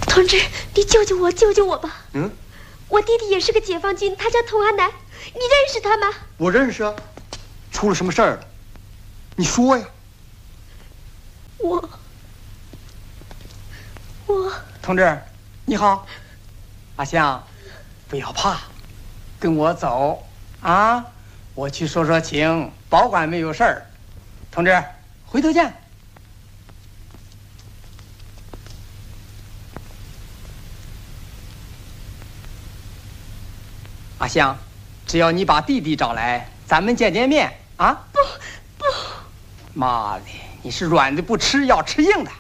同志，你救救我，救救我吧！ 嗯， 我弟弟也是个解放军，他叫童安南，你认识他吗？ 我认识啊。出了什么事儿了？你说呀。 我， 同志，你好，阿香，不要怕，跟我走啊！我去说说情，保管没有事儿。同志，回头见。阿香，只要你把弟弟找来，咱们见见面啊！ 不， 妈的，你是软的不吃，要吃硬的。